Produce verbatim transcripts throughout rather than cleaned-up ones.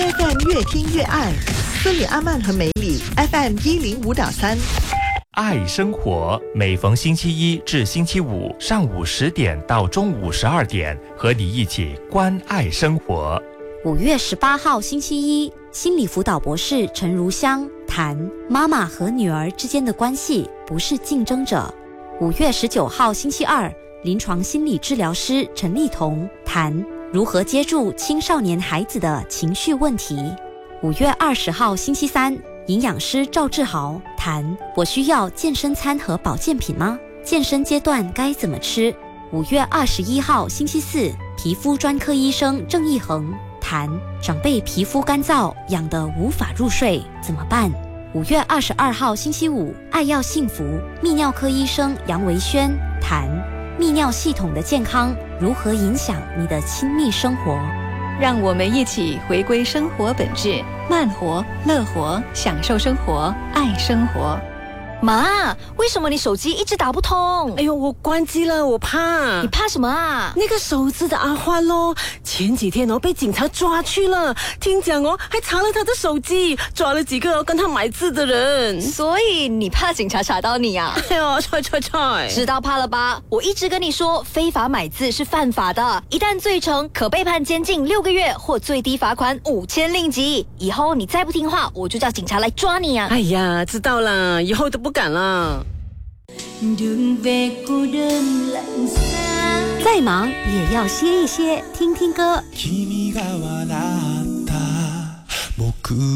F M 越听越爱，斯里阿曼和梅里 F M 一零五点三。 爱生活，每逢星期一至星期五上午十点到中午十二点，和你一起关爱生活。 五月十八号星期一，心理辅导博士陈如香谈妈妈和女儿之间的关系不是竞争者。五月十九号星期二，临床心理治疗师陈丽彤谈如何接住青少年孩子的情绪问题。五月二十号星期三，营养师赵志豪谈我需要健身餐和保健品吗？健身阶段该怎么吃？五月二十一号星期四，皮肤专科医生郑义恒谈长辈皮肤干燥痒得无法入睡怎么办？五月二十二号星期五，爱要幸福泌尿科医生杨维轩谈泌尿系统的健康如何影响你的亲密生活。 让我们一起回归生活本质，慢活、乐活，享受生活，爱生活。 妈，为什么你手机一直打不通？ 哎呦，我关机了，我怕。 你怕什么啊？ 那个手指的阿欢咯，前几天哦被警察抓去了，听讲哦还查了他的手机，抓了几个哦跟他买字的人。 所以你怕警察查到你啊？ 哎呦，踹踹踹！ 知道怕了吧？我一直跟你说，非法买字是犯法的，一旦罪成，可被判监禁六个月或最低罚款五千令吉。以后你再不听话，我就叫警察来抓你啊！ 哎呀，知道了，以后都不敢了。 再忙也要歇一歇，听听歌。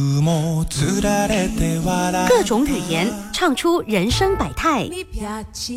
各种语言，唱出人生百态。